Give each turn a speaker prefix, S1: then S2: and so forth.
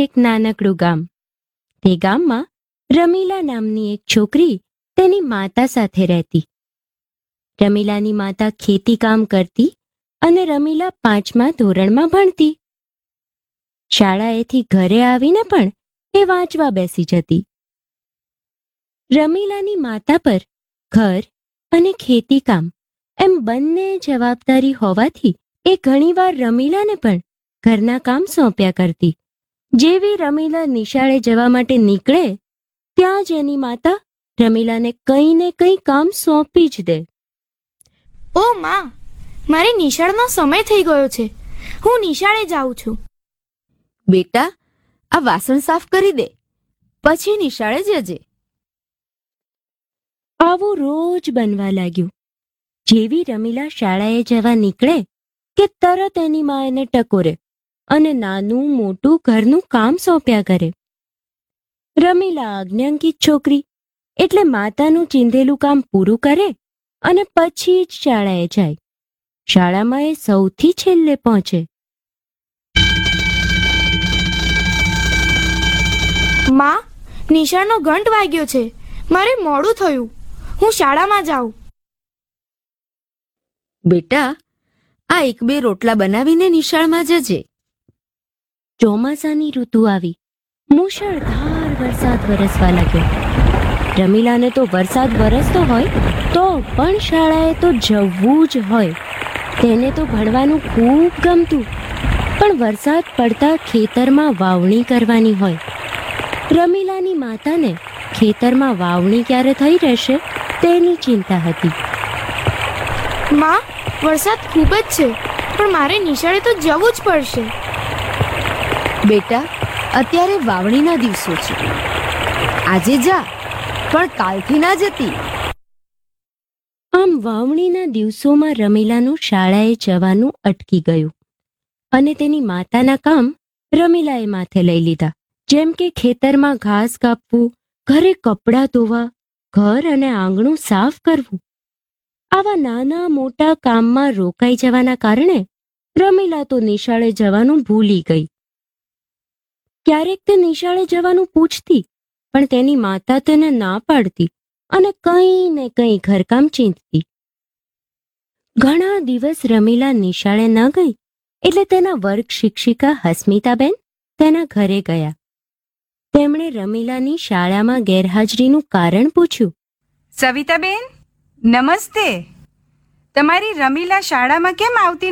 S1: એક નાનકડું ગામ. તે ગામમાં રમીલા નામની એક છોકરી તેની માતા સાથે રહેતી. રમીલાની માતા ખેતી કામ કરતી અને રમીલા 5મા ધોરણમાં ભણતી. શાળાએથી ઘરે આવીને પણ એ વાંચવા બેસી જતી. રમીલાની માતા પર ઘર અને ખેતી કામ એમ બંને જવાબદારી હોવાથી એ ઘણીવાર રમીલાને પણ ઘરના કામ સોંપ્યા કરતી. જેવી રમીલા નિશાળે જવા માટે નીકળે ત્યાં જ એની માતા રમીલાને કંઈ ને કંઈ કામ સોંપી જ દે.
S2: ઓ માં, મારી નિશાળનો સમય થઈ ગયો છે. હું નિશાળે જાઉં છું.
S3: બેટા, આ વાસણ સાફ કરી દે, પછી નિશાળે જજે.
S1: આવું રોજ બનવા લાગ્યું. જેવી રમીલા શાળાએ જવા નીકળે કે તરત એની મા એને ટકોરે અને નાનું મોટું ઘરનું કામ સોંપ્યા કરે. રમીલા આજ્ઞાંકિત છોકરી એટલે માતાનું ચીંધેલું કામ પૂરું કરે અને પછી જ શાળાએ જાય. શાળામાં એ સૌથી છેલ્લે પહોંચે.
S2: માં, નિશાળનો ઘંટ વાગ્યો છે. મારે મોડું થયું. હું શાળામાં જાઉં.
S3: બેટા, આ 1-2 રોટલા બનાવીને નિશાળમાં જજે.
S1: ચોમાસાની ઋતુ આવી. મુશળધાર વરસાદ વરસવા લાગ્યો. રમીલાને તો વરસાદ વરસતો હોય તો પણ શાળાએ તો જવું જ હોય. તેને તો ભણવાનું ખૂબ ગમતું, પણ વરસાદ પડતા ખેતરમાં વાવણી કરવાની હોય. રમીલાની માતાને ખેતરમાં વાવણી ક્યારે થઈ રહેશે તેની ચિંતા હતી.
S2: માં, વરસાદ ખૂબ જ છે, પણ મારે નિશાળે તો જવું જ પડશે.
S3: બેટા, અત્યારે વાવણીના દિવસો છે. આજે જા, પણ કાલથી ના જતી.
S1: આમ વાવણીના દિવસોમાં રમીલાનું શાળાએ જવાનું અટકી ગયું અને તેની માતાના કામ રમીલાએ માથે લઈ લીધા. જેમ કે ખેતરમાં ઘાસ કાપવું, ઘરે કપડાં ધોવા, ઘર અને આંગણું સાફ કરવું. આવા નાના મોટા કામમાં રોકાઈ જવાના કારણે રમીલા તો નિશાળે જવાનું ભૂલી ગઈ. ક્યારેક તે નિશાળે જવાનું પૂછતી, પણ તેની માતા તેને ના પાડતી અને કંઈ ને કંઈ ઘરકામ ચીંધતી. ઘણા દિવસ રમીલા નિશાળે ન ગઈ એટલે તેના વર્ગ શિક્ષિકા હસ્મિતાબેન તેના ઘરે ગયા. તેમણે રમીલાની શાળામાં ગેરહાજરીનું કારણ પૂછ્યું.
S4: સવિતાબેન, નમસ્તે. તમારી રમીલા શાળામાં કેમ આવતી